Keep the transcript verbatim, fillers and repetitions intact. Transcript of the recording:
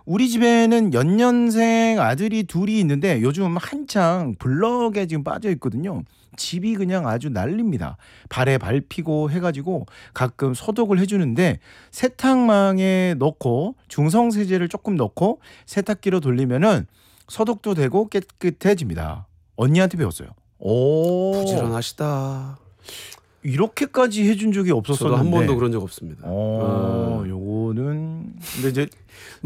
우리 집에는 연년생 아들이 둘이 있는데 요즘 한창 블럭에 지금 빠져 있거든요. 집이 그냥 아주 난립니다. 발에 밟히고 해가지고 가끔 소독을 해주는데 세탁망에 넣고 중성세제를 조금 넣고 세탁기로 돌리면은 소독도 되고 깨끗해집니다. 언니한테 배웠어요. 오, 부지런하시다. 이렇게까지 해준 적이 저도 없었었는데. 한 번도 그런 적 없습니다. 어, 어. 요거는 근데 이제